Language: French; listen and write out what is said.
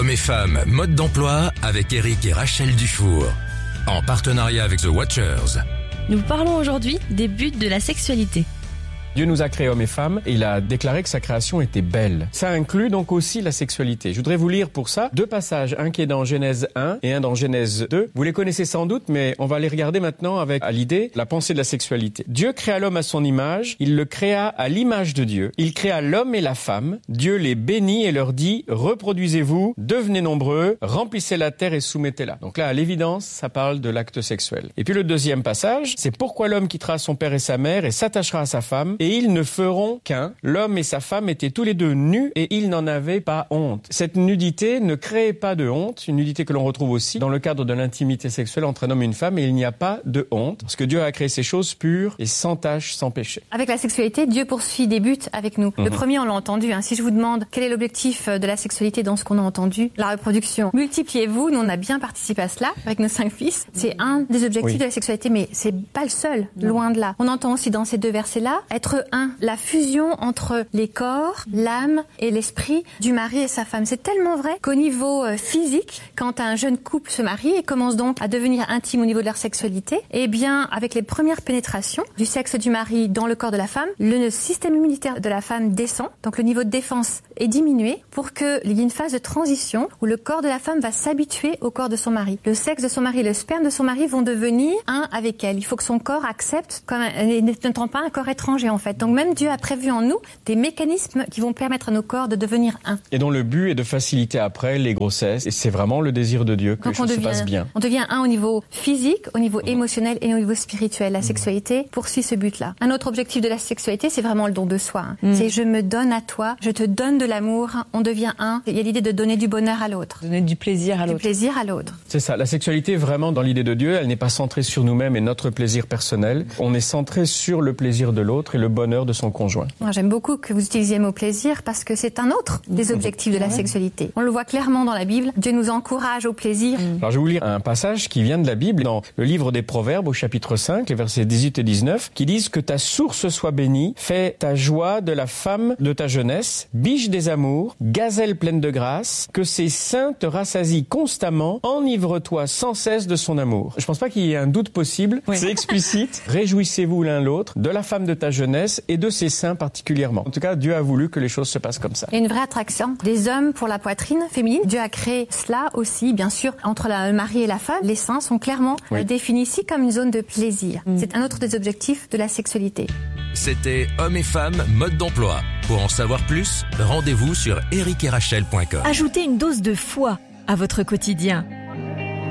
Hommes et femmes, mode d'emploi avec Eric et Rachel Dufour. En partenariat avec The Watchers. Nous parlons aujourd'hui des buts de la sexualité. Dieu nous a créés hommes et femmes et il a déclaré que sa création était belle. Ça inclut donc aussi la sexualité. Je voudrais vous lire pour ça 2 passages, un qui est dans Genèse 1 et un dans Genèse 2. Vous les connaissez sans doute, mais on va les regarder maintenant avec à l'idée la pensée de la sexualité. Dieu créa l'homme à son image, il le créa à l'image de Dieu. Il créa l'homme et la femme. Dieu les bénit et leur dit « Reproduisez-vous, devenez nombreux, remplissez la terre et soumettez-la ». Donc là, à l'évidence, ça parle de l'acte sexuel. Et puis le deuxième passage, c'est « Pourquoi l'homme quittera son père et sa mère et s'attachera à sa femme et ils ne feront qu'un. L'homme et sa femme étaient tous les deux nus et ils n'en avaient pas honte. » Cette nudité ne crée pas de honte, une nudité que l'on retrouve aussi dans le cadre de l'intimité sexuelle entre un homme et une femme, et il n'y a pas de honte, parce que Dieu a créé ces choses pures et sans tache, sans péché. Avec la sexualité, Dieu poursuit des buts avec nous. Le premier, on l'a entendu. Si je vous demande quel est l'objectif de la sexualité dans ce qu'on a entendu, la reproduction. Multipliez-vous, nous on a bien participé à cela avec nos 5 fils. C'est un des objectifs de la sexualité, mais c'est pas le seul, loin de là. On entend aussi dans ces 2 versets-là, être un. La fusion entre les corps, l'âme et l'esprit du mari et sa femme. C'est tellement vrai qu'au niveau physique, quand un jeune couple se marie et commence donc à devenir intime au niveau de leur sexualité, eh bien, avec les premières pénétrations du sexe du mari dans le corps de la femme, le système immunitaire de la femme descend, donc le niveau de défense est diminué pour qu'il y ait une phase de transition où le corps de la femme va s'habituer au corps de son mari. Le sexe de son mari et le sperme de son mari vont devenir un avec elle. Il faut que son corps accepte, comme n'étant pas un corps étranger en fait. Donc même Dieu a prévu en nous des mécanismes qui vont permettre à nos corps de devenir un. Et dont le but est de faciliter après les grossesses. Et c'est vraiment le désir de Dieu que les choses se passent bien. On devient un au niveau physique, au niveau émotionnel et au niveau spirituel. La sexualité poursuit ce but-là. Un autre objectif de la sexualité, c'est vraiment le don de soi. C'est je me donne à toi, je te donne de l'amour, on devient un. Il y a l'idée de donner du bonheur à l'autre. Donner du plaisir à l'autre. Du plaisir à l'autre. C'est ça. La sexualité, vraiment, dans l'idée de Dieu, elle n'est pas centrée sur nous-mêmes et notre plaisir personnel. On est centré sur le plaisir de l'autre et le bonheur de son conjoint. Moi, j'aime beaucoup que vous utilisiez le mot plaisir parce que c'est un autre des objectifs de la sexualité. On le voit clairement dans la Bible. Dieu nous encourage au plaisir. Alors, je vais vous lire un passage qui vient de la Bible dans le livre des Proverbes au chapitre 5, les versets 18 et 19, qui disent que ta source soit bénie, fais ta joie de la femme de ta jeunesse, biche des amours, gazelle pleine de grâce, que ses seins te rassasient constamment, enivre-toi sans cesse de son amour. Je pense pas qu'il y ait un doute possible. Oui. C'est explicite. Réjouissez-vous l'un l'autre de la femme de ta jeunesse et de ses seins particulièrement. En tout cas, Dieu a voulu que les choses se passent comme ça. Il y a une vraie attraction des hommes pour la poitrine féminine. Dieu a créé cela aussi, bien sûr, entre le mari et la femme. Les seins sont clairement définis ici comme une zone de plaisir. C'est un autre des objectifs de la sexualité. C'était Hommes et femmes, mode d'emploi. Pour en savoir plus, rendez-vous sur ericerachel.com. Ajoutez une dose de foi à votre quotidien